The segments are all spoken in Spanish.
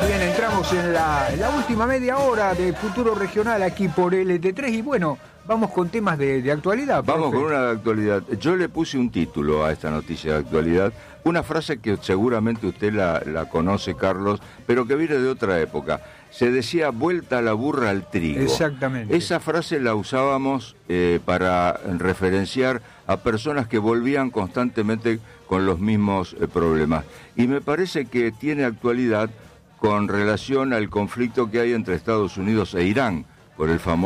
Bien, entramos en la última media hora de Futuro Regional aquí por LT3 y bueno, vamos con temas de actualidad. Vamos profe. con una de actualidad. Yo le puse un título a esta noticia de actualidad, una frase que seguramente usted la conoce, Carlos, pero que viene de otra época. Se decía vuelta la burra al trigo. Exactamente. Esa frase la usábamos para referenciar a personas que volvían constantemente con los mismos problemas. Y me parece que tiene actualidad con relación al conflicto que hay entre Estados Unidos e Irán por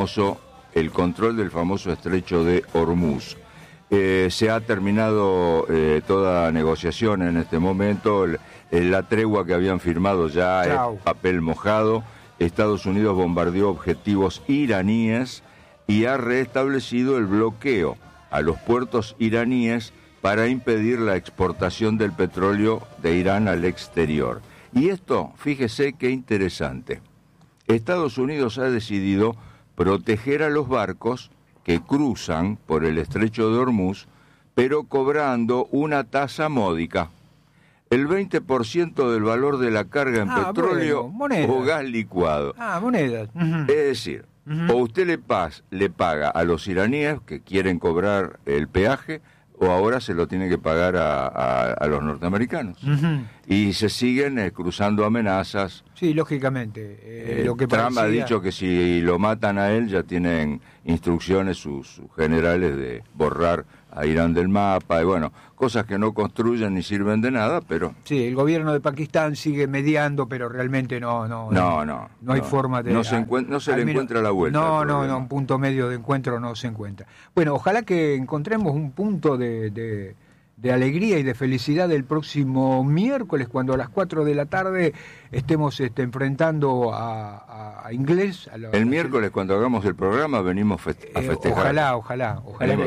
el control del famoso estrecho de Hormuz. Se ha terminado toda negociación en este momento, la tregua que habían firmado ya es papel mojado. Estados Unidos bombardeó objetivos iraníes y ha restablecido el bloqueo a los puertos iraníes para impedir la exportación del petróleo de Irán al exterior. Y esto, fíjese qué interesante. Estados Unidos ha decidido proteger a los barcos que cruzan por el estrecho de Hormuz, pero cobrando una tasa módica. El 20% del valor de la carga en petróleo o gas licuado. Monedas. Es decir, o usted le paga a los iraníes que quieren cobrar el peaje, o ahora se lo tiene que pagar a los norteamericanos. Y se siguen cruzando amenazas. Sí, lógicamente. Lo que Trump ha dicho que si lo matan a él ya tienen instrucciones sus generales de borrar a Irán del mapa, y bueno, cosas que no construyen ni sirven de nada, pero... Sí, el gobierno de Pakistán sigue mediando, pero realmente no hay forma de... No se le encuentra la vuelta. No, un punto medio de encuentro no se encuentra. Bueno, ojalá que encontremos un punto de alegría y de felicidad el próximo miércoles, cuando a las 4 de la tarde estemos enfrentando a Inglés. El miércoles, cuando hagamos el programa, venimos a festejar. Ojalá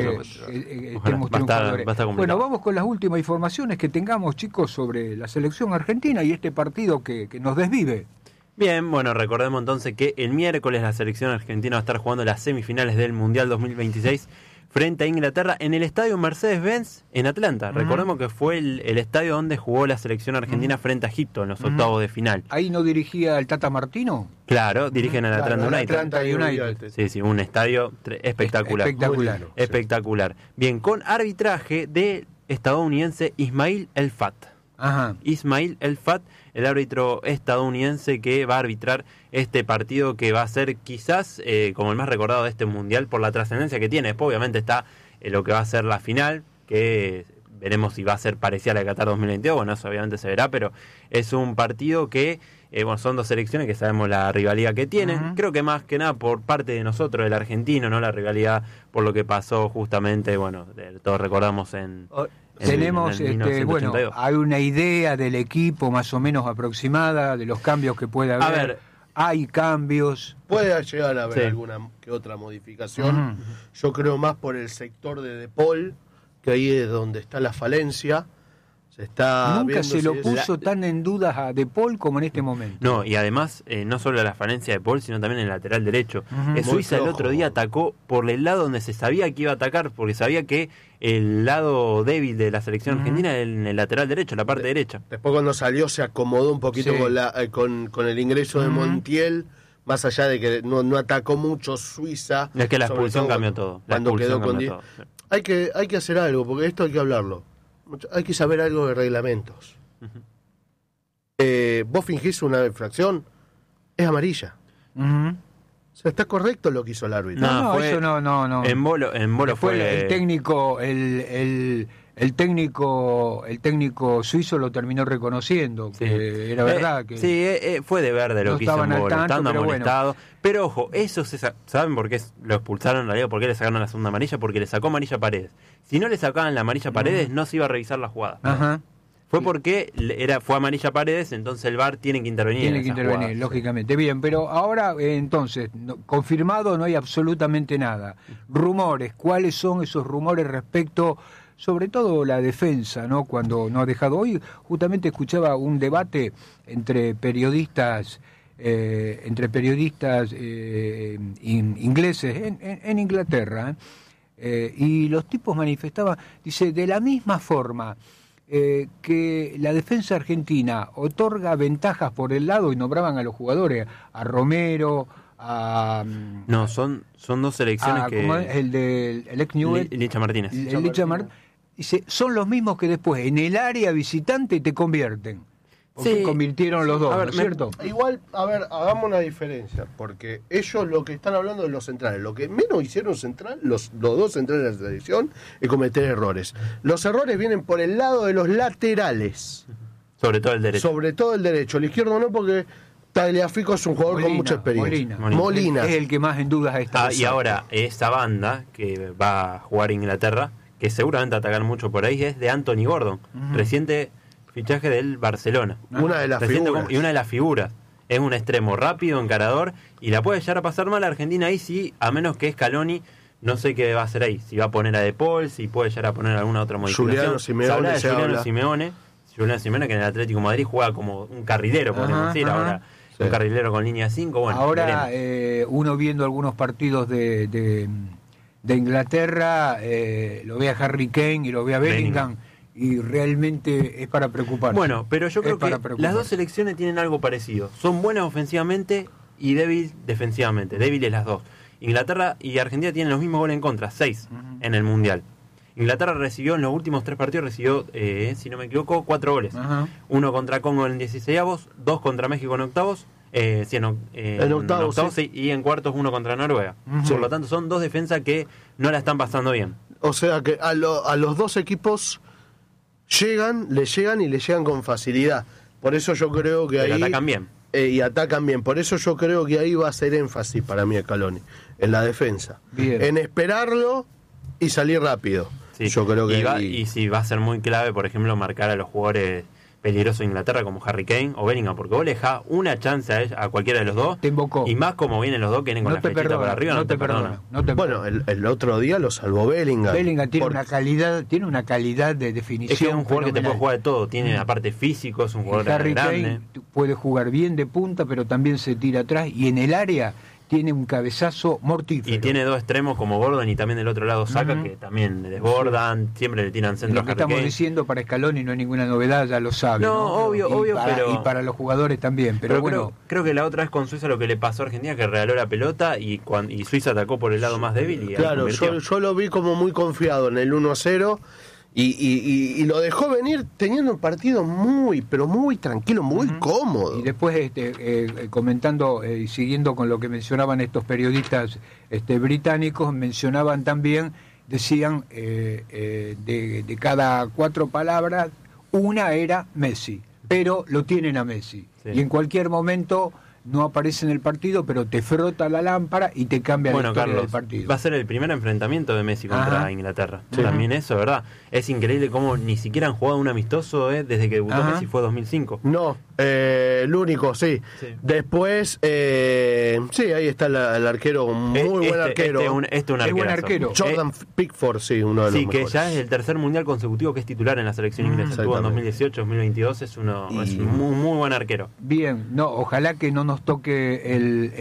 que estemos triunfadores. Bueno, vamos con las últimas informaciones que tengamos, chicos, sobre la selección argentina y este partido que nos desvive. Bien, bueno, recordemos entonces que el miércoles la selección argentina va a estar jugando las semifinales del Mundial 2026 frente a Inglaterra en el estadio Mercedes-Benz en Atlanta. Recordemos que fue el estadio donde jugó la selección argentina frente a Egipto en los octavos de final. ¿Ahí no dirigía el Tata Martino? Claro, dirigen al Atlanta United. Sí, un estadio espectacular. Espectacular. Bien, con arbitraje del estadounidense Ismail El Fat. Ismail El Fat, el árbitro estadounidense que va a arbitrar este partido, que va a ser quizás como el más recordado de este mundial por la trascendencia que tiene. Después obviamente está lo que va a ser la final, que veremos si va a ser parecida a la de Qatar 2022, bueno, eso obviamente se verá, pero es un partido que son dos selecciones que sabemos la rivalidad que tienen. Creo que más que nada por parte de nosotros, del argentino, no la rivalidad por lo que pasó justamente, todos recordamos tenemos, hay una idea del equipo más o menos aproximada, de los cambios que puede haber. A ver, hay cambios. Puede llegar a haber alguna que otra modificación. Yo creo más por el sector de Paul, que ahí es donde está la falencia. Nunca se lo puso tan en dudas a De Paul como en este momento. No, y además, no solo la falencia de Paul, sino también el lateral derecho. Suiza el otro día atacó por el lado donde se sabía que iba a atacar, porque sabía que el lado débil de la selección argentina era en el lateral derecho, la parte derecha. Después cuando salió se acomodó un poquito con el ingreso de Montiel, más allá de que no atacó mucho Suiza. Es que la expulsión cambió todo. Cuando quedó con 10. Hay que hacer algo, porque esto hay que hablarlo. Hay que saber algo de reglamentos. Vos fingís una infracción, es amarilla. O sea, está correcto lo que hizo el árbitro. Eso no. En bolo fue el técnico, el técnico suizo lo terminó reconociendo, que era verdad que fue de verde lo que hizo en bolo, estando amonestado. Pero ojo, ¿saben por qué lo expulsaron en la liga? ¿Por qué le sacaron la segunda amarilla? Porque le sacó amarilla a Paredes. Si no le sacaban la amarilla a Paredes, no se iba a revisar la jugada. Fue porque fue amarilla a Paredes, entonces el VAR tiene que intervenir. Tiene que intervenir, jugada, lógicamente. Bien, pero ahora, entonces, confirmado no hay absolutamente nada. Rumores, ¿cuáles son esos rumores respecto, sobre todo la defensa, ¿no? Cuando no ha dejado. Hoy justamente escuchaba un debate entre periodistas ingleses en Inglaterra, y los tipos manifestaban, dice, de la misma forma que la defensa argentina otorga ventajas por el lado y nombraban a los jugadores, a Romero, a... No, son dos selecciones que... ¿cómo es? El ex Newell. Licha Martínez. Dice, son los mismos que después en el área visitante te convierten. Porque convirtieron los dos, ¿no es cierto? Igual, a ver, hagamos una diferencia, porque ellos lo que están hablando de los centrales, lo que menos hicieron los dos centrales de la selección es cometer errores. Los errores vienen por el lado de los laterales. Sobre todo el derecho. El izquierdo no, porque Tagliafico es un jugador con mucha experiencia. Molina. Es el que más en dudas está. Y ahora, esta banda que va a jugar Inglaterra, que seguramente atacan mucho por ahí, es de Anthony Gordon, reciente fichaje del Barcelona. Una de las figuras. Y una de las figuras. Es un extremo rápido, encarador, y la puede llegar a pasar mal a Argentina ahí, sí, a menos que Scaloni, no sé qué va a hacer ahí. Si va a poner a De Paul, si puede llegar a poner alguna otra modificación. Juliano Simeone, que en el Atlético de Madrid juega como un carrilero, podemos decir, ahora. Sí. Un carrilero con línea 5, bueno. Ahora, uno viendo algunos partidos de Inglaterra, lo ve a Harry Kane y lo ve a Bellingham. Y realmente es para preocuparse. Bueno, pero yo creo que las dos selecciones tienen algo parecido. Son buenas ofensivamente y débiles defensivamente. Débiles las dos. Inglaterra y Argentina tienen los mismos goles en contra, 6 en el Mundial. Inglaterra recibió en los últimos 3 partidos, si no me equivoco, 4 goles. Uno contra Congo en 16avos, 2 contra México en octavos, en octavos sí. Y en cuartos 1 contra Noruega. Por lo tanto, son dos defensas que no la están pasando bien. O sea que a los dos equipos le llegan con facilidad. Por eso yo creo que ahí atacan bien. Y atacan bien. Por eso yo creo que ahí va a ser énfasis para mí Scaloni, en la defensa. Bien. En esperarlo y salir rápido. Sí. Yo creo que y sí va a ser muy clave, por ejemplo, marcar a los jugadores peligrosos de Inglaterra como Harry Kane o Bellingham, porque vos le dejás una chance a cualquiera de los dos. Te invocó. Y más como vienen los dos que vienen con la flechita para arriba, no te perdona. Bueno, el otro día lo salvó Bellingham. Bellingham tiene una calidad de definición. Es que es un jugador que te puede jugar de todo, tiene aparte físico, es un jugador Harry grande. Kane puede jugar bien de punta, pero también se tira atrás y en el área tiene un cabezazo mortífero. Y tiene dos extremos como Gordon y también del otro lado Saka, que también desbordan, siempre le tiran centro a Harry Kane. Lo que estamos diciendo para Scaloni no es ninguna novedad, ya lo sabe. No, obvio, pero... Y para los jugadores también, pero bueno... Creo que la otra vez con Suiza lo que le pasó a Argentina, que regaló la pelota y Suiza atacó por el lado más débil y claro, yo lo vi como muy confiado en el 1-0... Y lo dejó venir teniendo un partido muy tranquilo, muy cómodo. Y después comentando y siguiendo con lo que mencionaban estos periodistas británicos, mencionaban también, decían de cada 4 palabras, una era Messi, pero lo tienen a Messi. Sí. Y en cualquier momento no aparece en el partido, pero te frota la lámpara y te cambia la historia del partido. Va a ser el primer enfrentamiento de Messi contra Inglaterra. Sí. También eso, ¿verdad? Es increíble cómo ni siquiera han jugado un amistoso desde que debutó Messi, fue 2005. No, el único, sí. Después, ahí está el arquero, muy buen arquero. Es buen arquero. Jordan Pickford, sí, uno de los mejores. Sí, que ya es el tercer mundial consecutivo que es titular en la selección inglesa. Estuvo en 2018, 2022, es un muy buen arquero. Bien, ojalá que no nos toque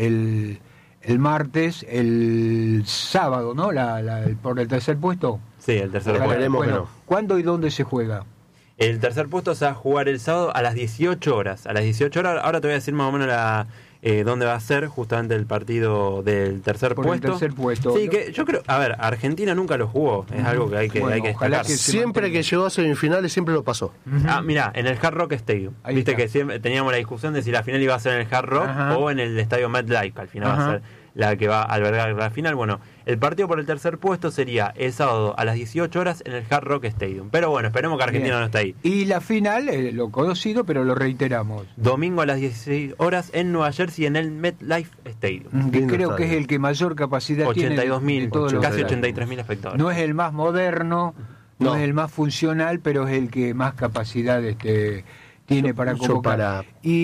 el martes, el sábado, ¿no? Por el tercer puesto. Sí, el tercer puesto. Bueno, ¿cuándo y dónde se juega? El tercer puesto se va a jugar el sábado a las 18 horas. A las 18 horas, ahora te voy a decir más o menos dónde va a ser justamente el partido del tercer puesto. El tercer puesto. Sí, que yo creo, a ver, Argentina nunca lo jugó, es algo que hay que destacar. Siempre que llegó a semifinales siempre lo pasó. Mirá, en el Hard Rock Stadium. Ahí viste está. Que siempre teníamos la discusión de si la final iba a ser en el Hard Rock o en el estadio MetLife, que al final va a ser la que va a albergar la final. Bueno, el partido por el tercer puesto sería el sábado a las 18 horas en el Hard Rock Stadium. Pero bueno, esperemos que Argentina no esté ahí. Y la final, lo conocido, pero lo reiteramos. Domingo a las 16 horas en Nueva Jersey en el MetLife Stadium. Que creo que es el que mayor capacidad 82.000, tiene. Casi 83.000 espectadores. No es el más moderno, no es el más funcional, pero es el que más capacidad tiene para convocar.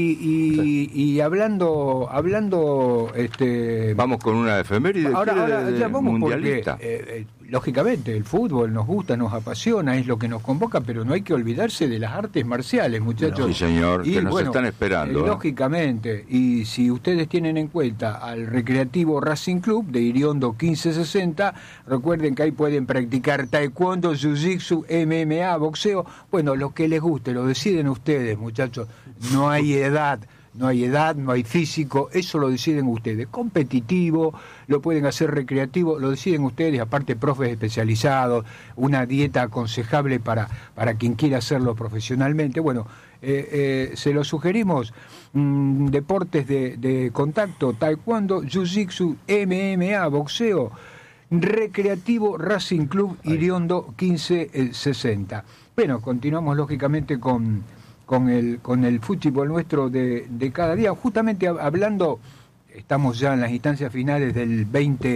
Y hablando vamos con una efeméride ahora ya vamos mundialista. Porque, lógicamente, el fútbol nos gusta, nos apasiona, es lo que nos convoca, pero no hay que olvidarse de las artes marciales, muchachos. Sí, señor, que nos están esperando. Lógicamente, y si ustedes tienen en cuenta al Recreativo Racing Club de Iriondo 1560, recuerden que ahí pueden practicar taekwondo, jiu-jitsu, MMA, boxeo. Bueno, lo que les guste, lo deciden ustedes, muchachos. No hay edad, no hay físico, eso lo deciden ustedes. Competitivo, lo pueden hacer recreativo, lo deciden ustedes, aparte profes especializados, una dieta aconsejable para quien quiera hacerlo profesionalmente. Bueno, se lo sugerimos, deportes de contacto, taekwondo, jiu-jitsu, MMA, boxeo, Recreativo Racing Club Iriondo 1560. Bueno, continuamos lógicamente con el fútbol nuestro de cada día. Justamente hablando, estamos ya en las instancias finales del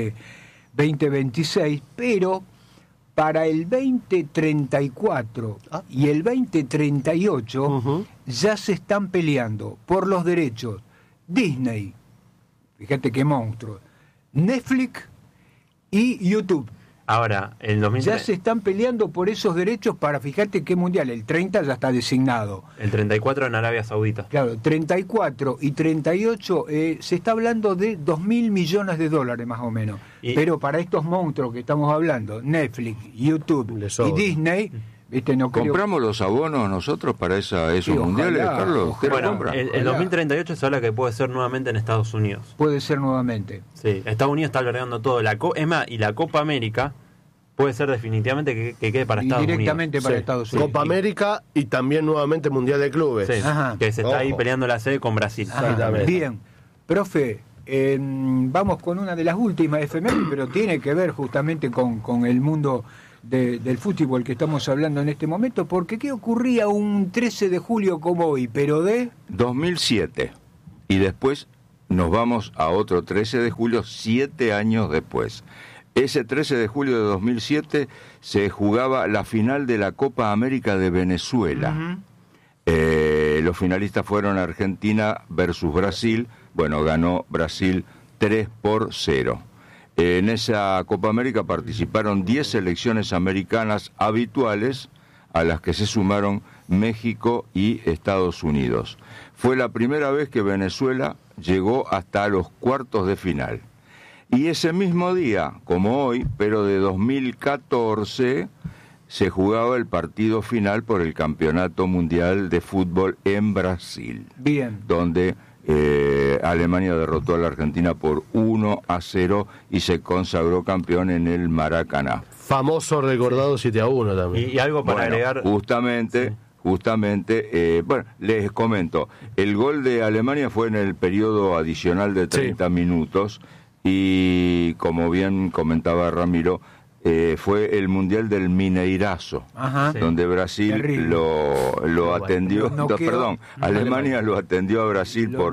2026, pero para el 2034 y el 2038 ya se están peleando por los derechos Disney, fíjate qué monstruo, Netflix y YouTube. Ahora, el 2030... Ya se están peleando por esos derechos para, fíjate qué mundial, el 30 ya está designado. El 34 en Arabia Saudita. Claro, 34 y 38, se está hablando de $2.000 millones más o menos. Pero para estos monstruos que estamos hablando, Netflix, YouTube y Disney... ¿Viste? No ¿Compramos los abonos nosotros para esos mundiales, Carlos? Bueno, el 2038 se habla que puede ser nuevamente en Estados Unidos. Puede ser nuevamente. Sí, Estados Unidos está albergando todo. Es más, y la Copa América puede ser definitivamente que quede para Estados Unidos. Directamente para Estados Unidos. Copa América y también nuevamente Mundial de Clubes. Sí, que se está ahí peleando la sede con Brasil. Bien, profe, vamos con una de las últimas efemérides, pero tiene que ver justamente con el mundo del fútbol que estamos hablando en este momento, porque ¿qué ocurría un 13 de julio como hoy, pero de...? 2007, y después nos vamos a otro 13 de julio, 7 años después. Ese 13 de julio de 2007 se jugaba la final de la Copa América de Venezuela. Los finalistas fueron Argentina versus Brasil. Bueno, ganó Brasil 3-0. En esa Copa América participaron 10 selecciones americanas habituales, a las que se sumaron México y Estados Unidos. Fue la primera vez que Venezuela llegó hasta los cuartos de final. Y ese mismo día, como hoy, pero de 2014, se jugaba el partido final por el Campeonato Mundial de Fútbol en Brasil. Bien. Donde Alemania derrotó a la Argentina por 1-0 y se consagró campeón en el Maracaná. Famoso recordado 7-1 también. Y algo para agregar. Justamente, bueno, les comento, el gol de Alemania fue en el periodo adicional de 30 minutos y, como bien comentaba Ramiro, fue el Mundial del Mineirazo, donde Brasil lo atendió, Alemania lo atendió a Brasil por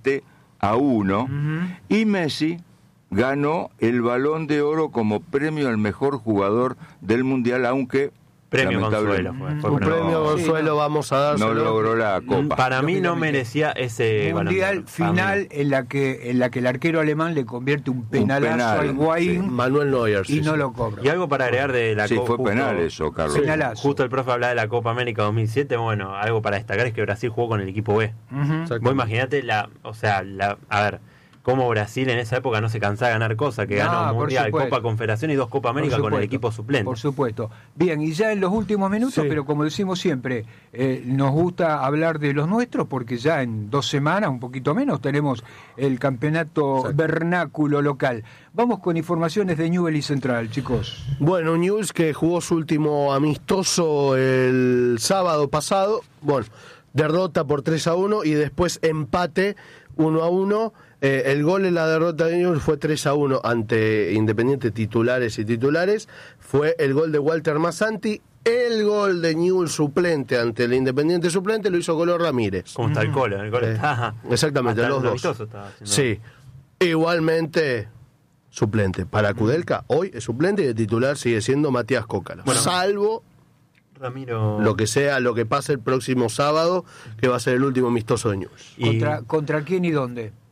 7-1, y Messi ganó el Balón de Oro como premio al mejor jugador del Mundial, aunque premio Consuelo fue un premio Consuelo, vamos a dar. No logró la Copa. Para mí no merecía ese mundial final en la que el arquero alemán le convierte un penalazo a Higuaín, Manuel Neuer, y no lo cobra. Y algo para agregar de la Copa. Sí, fue penal eso, Carlos. Penalazo. Justo el profe hablaba de la Copa América 2007. Bueno, algo para destacar es que Brasil jugó con el equipo B. Vos imaginate a ver, cómo Brasil en esa época no se cansaba de ganar cosas, que ganó Mundial, Copa Confederación y 2 Copa América con el equipo suplente. Por supuesto. Bien, y ya en los últimos minutos, pero como decimos siempre, nos gusta hablar de los nuestros, porque ya en 2 semanas, un poquito menos, tenemos el campeonato vernáculo local. Vamos con informaciones de Newell's Central, chicos. Bueno, Newell's que jugó su último amistoso el sábado pasado, bueno, derrota por 3-1 y después empate 1-1. El gol en la derrota de Newell's fue 3-1 ante Independiente titulares. Fue el gol de Walter Massanti. El gol de Newell's suplente ante el Independiente suplente lo hizo Colo Ramírez. ¿Cómo está el Colo? El Colo está... Exactamente, los dos. Sí, igualmente suplente. Para Kudelka, hoy es suplente y el titular sigue siendo Matías Cócaro. Bueno, salvo... Ramiro... lo que pase el próximo sábado, que va a ser el último amistoso de Newell's. ¿Contra quién y dónde?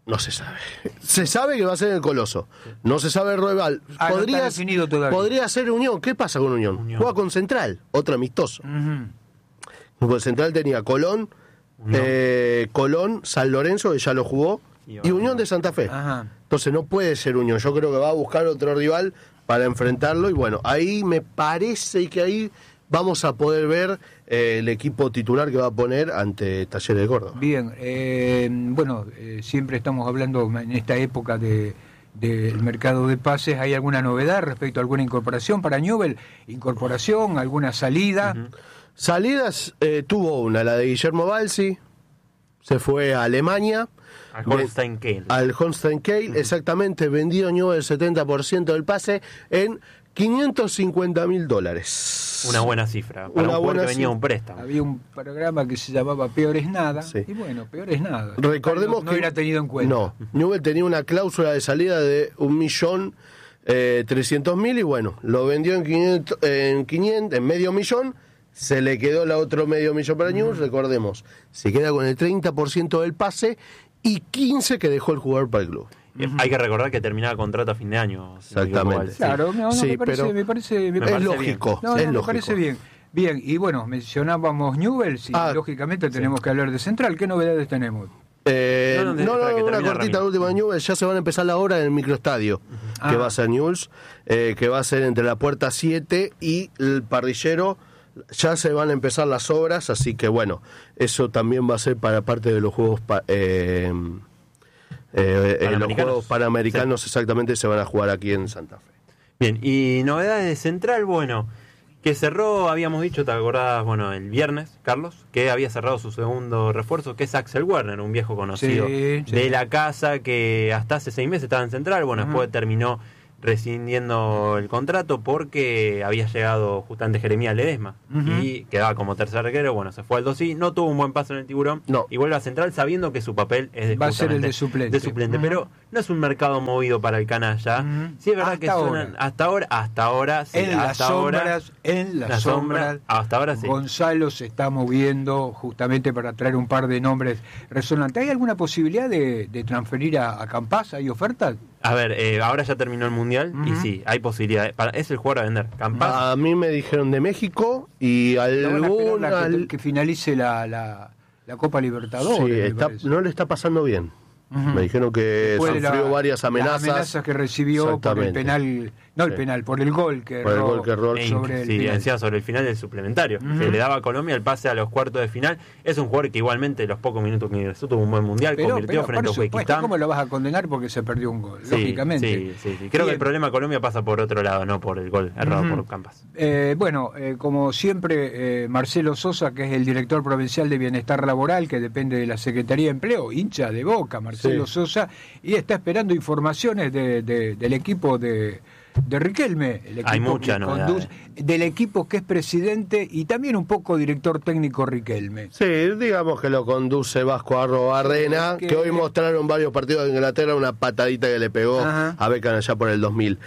No se sabe. Se sabe que va a ser el Coloso. No se sabe el rival. Podría ser Unión. ¿Qué pasa con Unión? Juega con Central, otro amistoso. Con Central tenía Colón, Colón, San Lorenzo, que ya lo jugó, y Unión de Santa Fe. Entonces no puede ser Unión. Yo creo que va a buscar otro rival para enfrentarlo. Y bueno, ahí me parece que ahí vamos a poder ver el equipo titular que va a poner ante Talleres de Córdoba. Bien, siempre estamos hablando en esta época del mercado de pases. ¿Hay alguna novedad respecto a alguna incorporación para Newell? ¿Incorporación? ¿Alguna salida? Salidas tuvo una, la de Guillermo Balsi, se fue a Alemania. Al Holstein Kiel, exactamente, vendió Newell el 70% del pase en $550,000. Una buena cifra. Para un jugador que venía un préstamo. Había un programa que se llamaba Peor es Nada. Sí. Y bueno, Peor es Nada. Recordemos no era tenido en cuenta. No, Newell tenía una cláusula de salida de 1.300.000 y bueno, lo vendió en 500, en medio millón. Se le quedó la otro medio millón para Newell. Recordemos, se queda con el 30% del pase y 15% que dejó el jugador para el club. Hay que recordar que terminaba contrato a fin de año. Exactamente. Claro, me parece es lógico. Me parece bien. Bien, y bueno, mencionábamos Newell, lógicamente tenemos que hablar de Central. ¿Qué novedades tenemos? Una cortita, la última de Newell. Ya se van a empezar la obra en el microestadio que va a ser Newell, que va a ser entre la puerta 7 y el parrillero. Ya se van a empezar las obras, así que bueno, eso también va a ser para parte de los Juegos los Juegos Panamericanos, exactamente, se van a jugar aquí en Santa Fe. Bien, y novedades de Central, bueno, que cerró, habíamos dicho, ¿te acordás? Bueno, el viernes, Carlos, que había cerrado su segundo refuerzo, que es Axel Werner, un viejo conocido de la casa que hasta hace 6 meses estaba en Central, bueno, después terminó rescindiendo el contrato porque había llegado justamente Jeremías Ledesma y quedaba como tercer arquero. Bueno, se fue al Dosí, no tuvo un buen paso en el Tiburón y vuelve a Central sabiendo que su papel es va a ser el de suplente, pero no es un mercado movido para el canalla. Sí, es verdad hasta que suenan hasta ahora sí, en las sombras hasta ahora sí. Gonzalo se está moviendo justamente para traer un par de nombres resonantes. ¿Hay alguna posibilidad de transferir a Campás? ¿Hay ofertas? A ver, ahora ya terminó el Mundial y sí, hay posibilidades. Es el jugador a vender. Campás. A mí me dijeron de México y que finalice la Copa Libertadores. Sí, no le está pasando bien. Me dijeron que sufrió varias amenazas. Las amenazas que recibió por el penal, por el gol que erró sobre el final. Decía sobre el final del suplementario, que le daba a Colombia el pase a los cuartos de final. Es un jugador que igualmente los pocos minutos que ingresó tuvo un buen mundial, convirtió frente a Uzbekistán. ¿Cómo lo vas a condenar porque se perdió un gol? Lógicamente. Sí. Creo que el problema de Colombia pasa por otro lado, no por el gol errado por Campás. Como siempre, Marcelo Sosa, que es el director provincial de Bienestar Laboral, que depende de la Secretaría de Empleo, hincha de Boca, Marcelo Sosa, y está esperando informaciones del equipo de Riquelme, el equipo hay mucha novedad, del equipo que es presidente y también un poco director técnico Riquelme. Sí, digamos que lo conduce Vasco Arrobarrena, que hoy mostraron varios partidos de Inglaterra, una patadita que le pegó a Beckham allá por el 2000.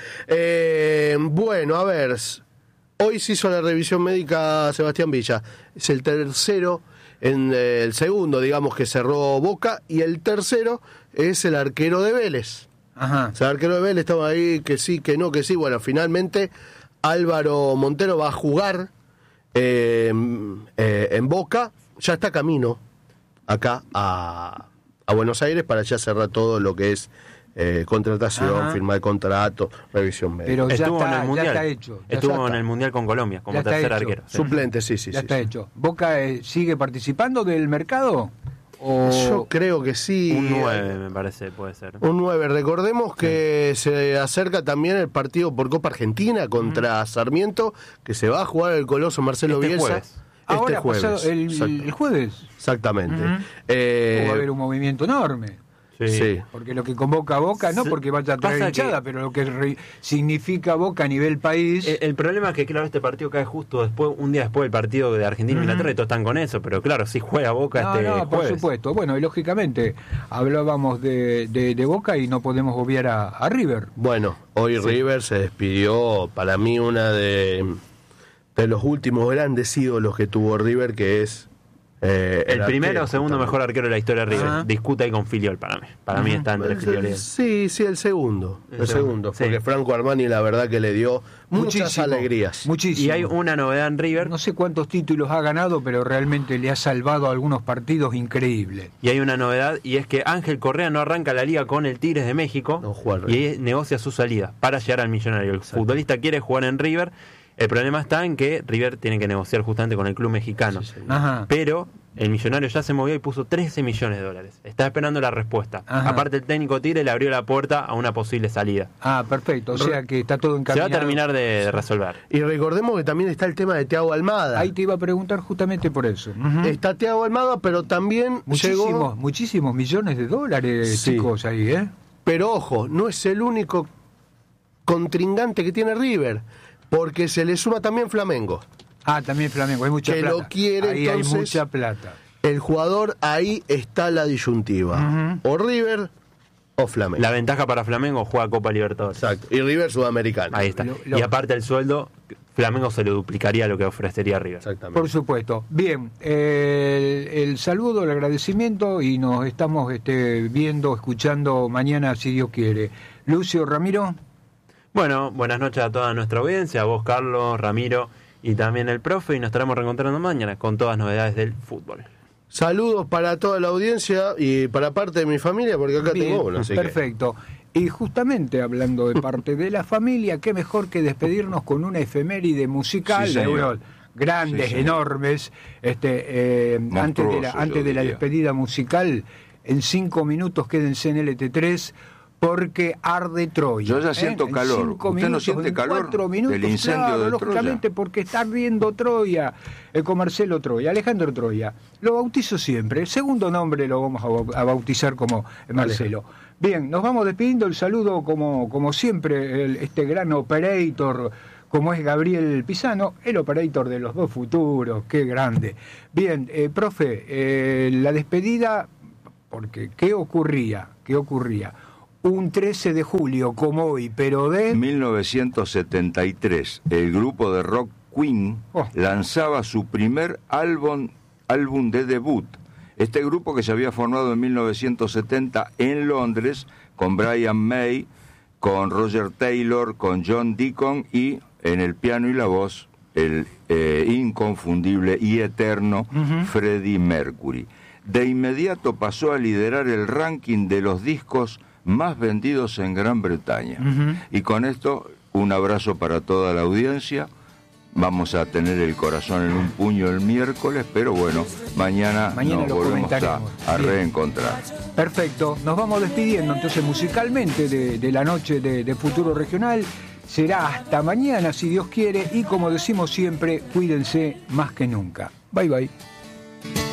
Bueno, a ver, hoy se hizo la revisión médica a Sebastián Villa, es el tercero, en el segundo, digamos, que cerró Boca, y el tercero es el arquero de Vélez. O sea, el arquero de Vélez estaba ahí, que sí, que no, que sí. Bueno, finalmente Álvaro Montero va a jugar en Boca, ya está camino acá a Buenos Aires para ya cerrar todo lo que es contratación, firma de contrato, revisión médica. Pero ya está hecho. Estuvo en el Mundial con Colombia como tercer arquero. Suplente, sí. Ya está hecho. ¿Boca sigue participando del mercado? Yo creo que sí. Un 9 me parece, puede ser. Un 9. Recordemos que se acerca también el partido por Copa Argentina contra Sarmiento, que se va a jugar el Coloso Marcelo Bielsa. Jueves. Ahora jueves. El jueves. Exactamente. Va a haber un movimiento enorme. Sí. Porque lo que convoca a Boca, no porque vaya a traer hinchada, pero lo que significa Boca a nivel país. El problema es que, claro, este partido cae justo un día después del partido de Argentina y Inglaterra, y todos están con eso, pero claro, sí juega Boca jueves. Por supuesto. Bueno, y lógicamente hablábamos de Boca y no podemos obviar a River. Bueno, hoy River se despidió, para mí, una de los últimos grandes ídolos que tuvo River, que es El primero o segundo mejor arquero de la historia de River. Discuta ahí con Filiol para mí. Para mí está entre Filiol y él. Sí, el segundo. El segundo. Porque Franco Armani la verdad que le dio muchas alegrías. Muchísimo. Y hay una novedad en River. No sé cuántos títulos ha ganado, pero realmente le ha salvado algunos partidos increíbles. Y hay una novedad, y es que Ángel Correa no arranca la liga con el Tigres de México. Y negocia su salida para llegar al Millonario. El futbolista quiere jugar en River. El problema está en que River tiene que negociar justamente con el club mexicano. Pero el Millonario ya se movió y puso $13 millones. Está esperando la respuesta. Aparte, el técnico Tigre le abrió la puerta a una posible salida. Perfecto. O sea que está todo encaminado. Se va a terminar de resolver. Y recordemos que también está el tema de Thiago Almada. Ahí te iba a preguntar justamente por eso. Está Thiago Almada, pero también muchísimos millones de dólares, chicos, ahí, ¿eh? Pero ojo, no es el único contrincante que tiene River. Porque se le suma también Flamengo. También Flamengo, hay mucha plata. Que lo quiere, ahí entonces, hay mucha plata. El jugador, ahí está la disyuntiva. O River o Flamengo. La ventaja para Flamengo, juega Copa Libertadores. Exacto. Y River Sudamericano. Ahí está. Y aparte el sueldo, Flamengo se le duplicaría lo que ofrecería River. Exactamente. Por supuesto. Bien, el saludo, el agradecimiento, y nos estamos viendo, escuchando mañana, si Dios quiere. Lucio, Ramiro. Bueno, buenas noches a toda nuestra audiencia, a vos, Carlos, Ramiro y también el profe, y nos estaremos reencontrando mañana con todas novedades del fútbol. Saludos para toda la audiencia y para parte de mi familia, porque acá tengo uno. Perfecto. Y justamente hablando de parte de la familia, qué mejor que despedirnos con una efeméride musical de grandes, enormes. Antes de la despedida musical, en 5 minutos quédense en LT3. Porque arde Troya. Yo ya siento calor. ¿Usted no siente calor 4 minutos, del incendio de lógicamente, Troya? Porque está ardiendo Troya. Con Marcelo Troya, Alejandro Troya. Lo bautizo siempre. El segundo nombre lo vamos a bautizar como Marcelo. Bien, nos vamos despidiendo. El saludo, como siempre, este gran operator, como es Gabriel Pisano, el operator de los dos futuros. Qué grande. Bien, profe, la despedida, porque ¿qué ocurría? Un 13 de julio, como hoy, pero de 1973, el grupo de rock Queen lanzaba su primer álbum de debut. Este grupo, que se había formado en 1970 en Londres, con Brian May, con Roger Taylor, con John Deacon y en el piano y la voz el inconfundible y eterno Freddie Mercury. De inmediato pasó a liderar el ranking de los discos más vendidos en Gran Bretaña. Y con esto, un abrazo para toda la audiencia. Vamos a tener el corazón en un puño el miércoles, pero bueno, mañana nos volvemos a reencontrar. Perfecto, nos vamos despidiendo entonces musicalmente de la noche de Futuro Regional. Será hasta mañana, si Dios quiere, y como decimos siempre, cuídense más que nunca. Bye bye.